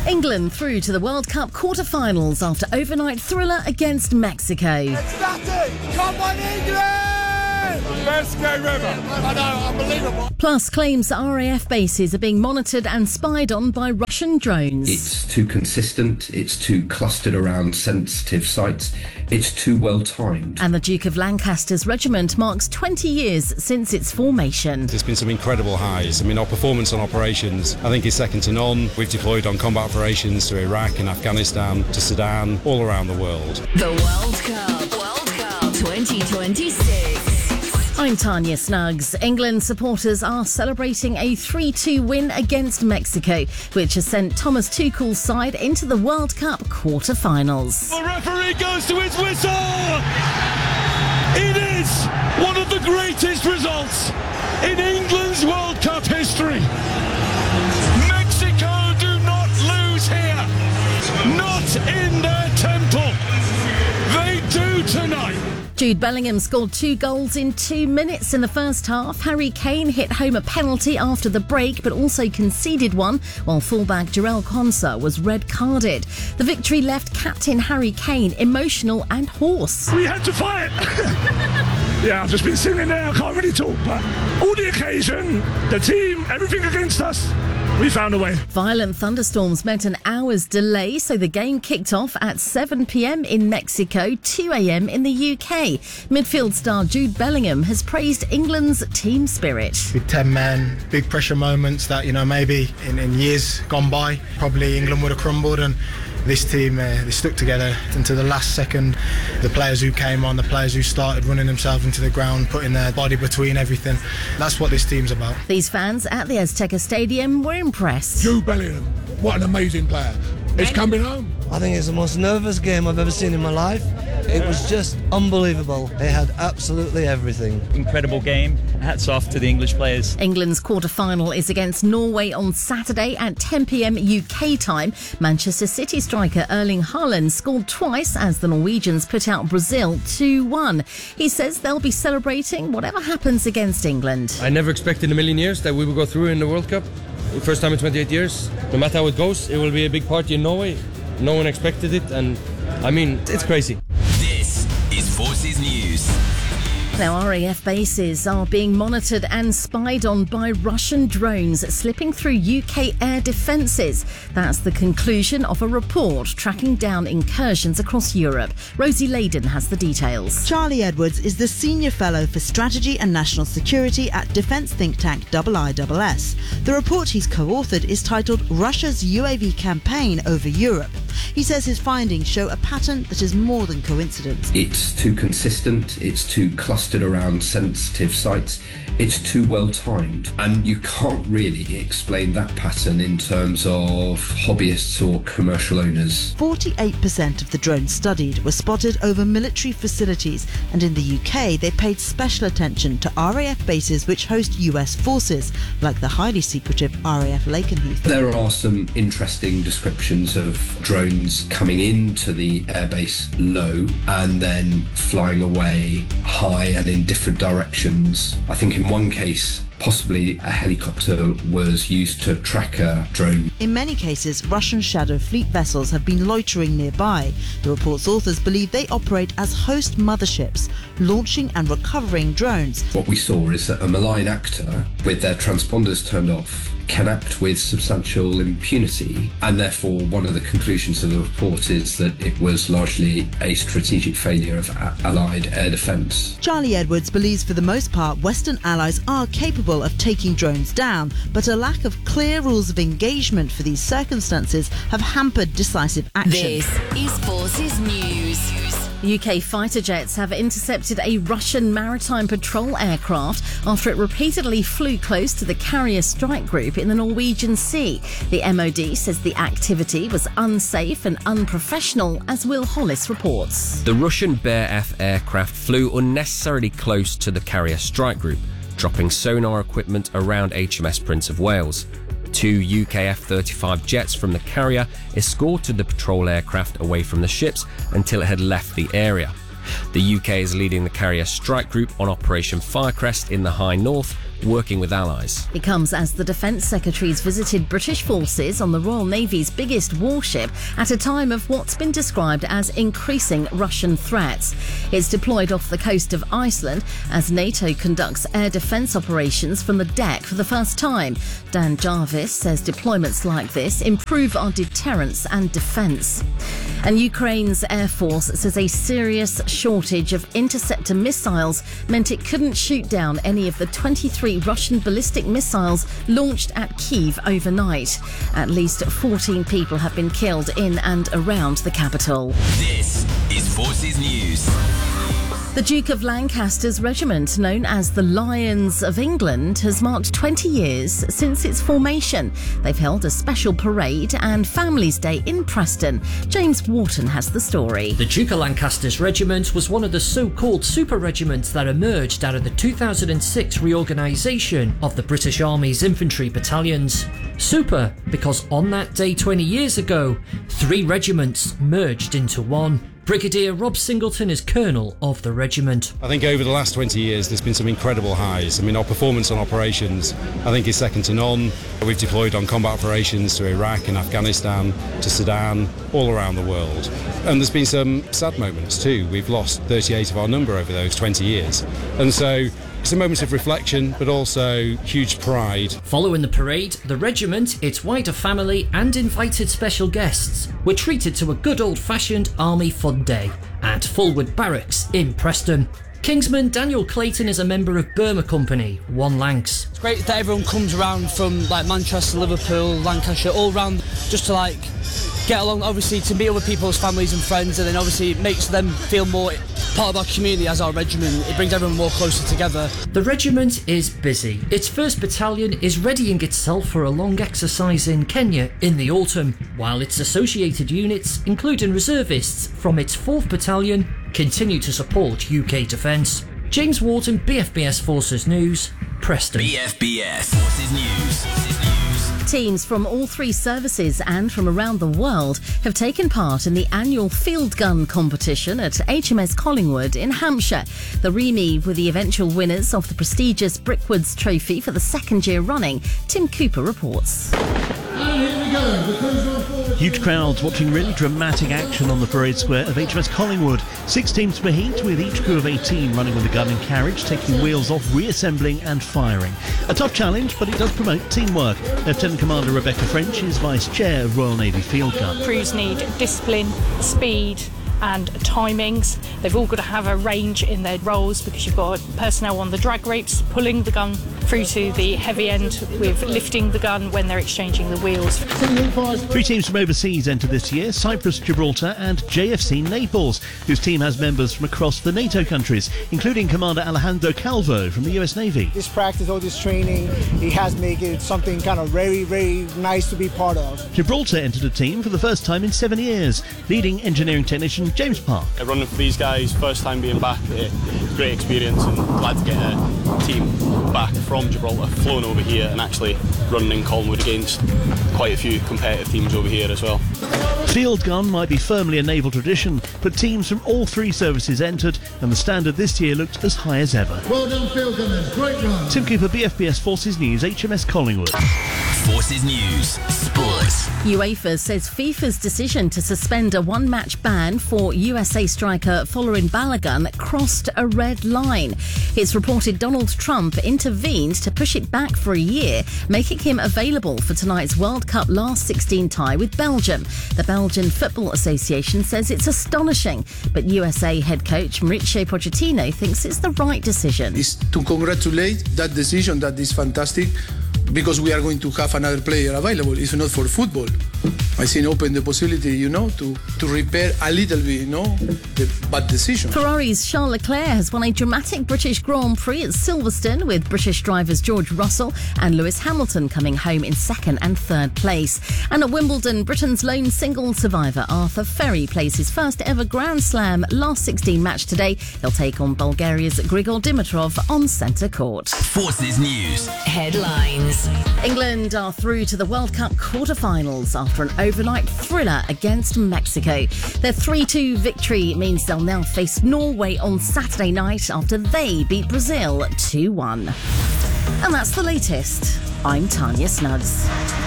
England through to the World Cup quarter-finals after overnight thriller against Mexico. It's nothing! Come on, England! Best game ever. I know, unbelievable. Plus, claims RAF bases are being monitored and spied on by Russian drones. It's too consistent, it's too clustered around sensitive sites, it's too well timed. And the Duke of Lancaster's regiment marks 20 years since its formation. There's been some incredible highs. I mean, our performance on operations, I think, is second to none. We've deployed on combat operations to Iraq and Afghanistan, to Sudan, all around the world. The World Cup 2026. I'm Tanya Snuggs. England supporters are celebrating a 3-2 win against Mexico, which has sent Thomas Tuchel's side into the World Cup quarter-finals. The referee goes to his whistle! It is one of the greatest results in England's World Cup history. Mexico do not lose here. Not in their temple. They do tonight. Jude Bellingham scored 2 goals in 2 minutes in the first half. Harry Kane hit home a penalty after the break, but also conceded one, while fullback Jarell Quansah was red-carded. The victory left captain Harry Kane emotional and hoarse. We had to fight. Yeah, I've just been sitting there, I can't really talk, but all the occasion, the team, everything against us, we found a way. Violent thunderstorms meant an hour's delay, so the game kicked off at 7 p.m. in Mexico, 2 a.m. in the UK. Midfield star Jude Bellingham has praised England's team spirit. With 10 men, big pressure moments that, maybe in years gone by, probably England would have crumbled, and this team, they stuck together until the last second. The players who came on, the players who started running themselves into the ground, putting their body between everything. That's what this team's about. These fans at the Azteca Stadium were impressed. Jude Bellingham, what an amazing player. It's coming home. I think it's the most nervous game I've ever seen in my life. It was just unbelievable. They had absolutely everything. Incredible game. Hats off to the English players. England's quarter-final is against Norway on Saturday at 10 p.m. UK time. Manchester City striker Erling Haaland scored twice as the Norwegians put out Brazil 2-1. He says they'll be celebrating whatever happens against England. I never expected in a million years that we would go through in the World Cup. First time in 28 years. No matter how it goes, it will be a big party in Norway. No one expected it, and it's crazy. This is Forces News. Now, RAF bases are being monitored and spied on by Russian drones slipping through UK air defences. That's the conclusion of a report tracking down incursions across Europe. Rosie Layden has the details. Charlie Edwards is the Senior Fellow for Strategy and National Security at defence think tank IISS. The report he's co-authored is titled Russia's UAV Campaign Over Europe. He says his findings show a pattern that is more than coincidence. It's too consistent, it's too clustered around sensitive sites, it's too well timed, and you can't really explain that pattern in terms of hobbyists or commercial owners. 48% of the drones studied were spotted over military facilities, and in the UK they paid special attention to RAF bases which host US forces, like the highly secretive RAF Lakenheath. There are some interesting descriptions of drones coming into the airbase low and then flying away high and in different directions. I think in one case, possibly a helicopter was used to track a drone. In many cases, Russian Shadow Fleet vessels have been loitering nearby. The report's authors believe they operate as host motherships, launching and recovering drones. What we saw is that a malign actor, with their transponders turned off, can act with substantial impunity, and therefore one of the conclusions of the report is that it was largely a strategic failure of Allied air defence. Charlie Edwards believes for the most part Western allies are capable of taking drones down, but a lack of clear rules of engagement for these circumstances have hampered decisive action. This is Forces News. UK fighter jets have intercepted a Russian maritime patrol aircraft after it repeatedly flew close to the carrier strike group in the Norwegian Sea. The MOD says the activity was unsafe and unprofessional, as Will Hollis reports. The Russian Bear F aircraft flew unnecessarily close to the carrier strike group, dropping sonar equipment around HMS Prince of Wales. 2 UK F-35 jets from the carrier escorted the patrol aircraft away from the ships until it had left the area. The UK is leading the carrier strike group on Operation Firecrest in the High North, working with allies. It comes as the Defence Secretary's visited British forces on the Royal Navy's biggest warship at a time of what's been described as increasing Russian threats. It's deployed off the coast of Iceland as NATO conducts air defence operations from the deck for the first time. Dan Jarvis says deployments like this improve our deterrence and defence. And Ukraine's Air Force says a serious shortage of interceptor missiles meant it couldn't shoot down any of the 23 Russian ballistic missiles launched at Kyiv overnight. At least 14 people have been killed in and around the capital. This is Forces News. The Duke of Lancaster's regiment, known as the Lions of England, has marked 20 years since its formation. They've held a special parade and Families' Day in Preston. James Wharton has the story. The Duke of Lancaster's regiment was one of the so-called super regiments that emerged out of the 2006 reorganisation of the British Army's infantry battalions. Super because on that day 20 years ago, 3 regiments merged into one. Brigadier Rob Singleton is colonel of the regiment. I think over the last 20 years there's been some incredible highs. I mean, our performance on operations I think is second to none. We've deployed on combat operations to Iraq and Afghanistan, to Sudan, all around the world. And there's been some sad moments too. We've lost 38 of our number over those 20 years. And so it's a moment of reflection, but also huge pride. Following the parade, the regiment, its wider family and invited special guests were treated to a good old-fashioned army fun day at Fulwood Barracks in Preston. Kingsman Daniel Clayton is a member of Burma Company, One Lancs. It's great that everyone comes around from like Manchester, Liverpool, Lancashire, all round just to like get along, obviously to meet other people's families and friends, and then obviously it makes them feel more part of our community as our regiment. It brings everyone more closer together. The regiment is busy. Its 1st Battalion is readying itself for a long exercise in Kenya in the autumn, while its associated units, including reservists from its 4th Battalion, continue to support UK defence. James Wharton, BFBS Forces News, Preston. BFBS Forces News. Teams from all 3 services and from around the world have taken part in the annual field gun competition at HMS Collingwood in Hampshire. The REME were the eventual winners of the prestigious Brickwoods Trophy for the 2nd year running. Tim Cooper reports. And here we go. Huge crowds watching really dramatic action on the parade square of HMS Collingwood. 6 teams per heat, with each crew of 18 running with a gun and carriage, taking wheels off, reassembling and firing. A tough challenge, but it does promote teamwork. Lieutenant Commander Rebecca French is Vice Chair of Royal Navy Field Gun. Crews need discipline, speed and timings. They've all got to have a range in their roles because you've got personnel on the drag ropes pulling the gun through to the heavy end with lifting the gun when they're exchanging the wheels. 3 teams from overseas enter this year: Cyprus, Gibraltar and JFC Naples, whose team has members from across the NATO countries, including Commander Alejandro Calvo from the US Navy. This practice, all this training, it has made it something kind of very, very nice to be part of. Gibraltar entered a team for the first time in 7 years, leading engineering technician James Park. Running for these guys, first time being back, great experience, and glad to get a team back from Gibraltar, flown over here and actually running in Collingwood against quite a few competitive teams over here as well. Field gun might be firmly a naval tradition, but teams from all 3 services entered, and the standard this year looked as high as ever. Well done, field gunners, great run. Tim Cooper, BFBS Forces News, HMS Collingwood. Forces News, Sports. UEFA says FIFA's decision to suspend a 1-match ban for USA striker Folarin Balogun crossed a red line. It's reported Donald Trump intervened to push it back for a year, making him available for tonight's World Cup last 16 tie with Belgium. The Belgian Football Association says it's astonishing, but USA head coach Mauricio Pochettino thinks it's the right decision. It's to congratulate that decision. That is fantastic, because we are going to have another player available. It's not for football. I think open the possibility, to repair a little bit, the bad decision. Ferrari's Charles Leclerc has won a dramatic British Grand Prix at Silverstone, with British drivers George Russell and Lewis Hamilton coming home in 2nd and 3rd place. And at Wimbledon, Britain's lone single survivor Arthur Ferry plays his first ever Grand Slam last 16 match today. He'll take on Bulgaria's Grigor Dimitrov on centre court. Forces News. Headlines. England are through to the World Cup quarter-finals after an overnight thriller against Mexico. Their 3-2 victory means they'll now face Norway on Saturday night after they beat Brazil 2-1. And that's the latest. I'm Tanya Snuds.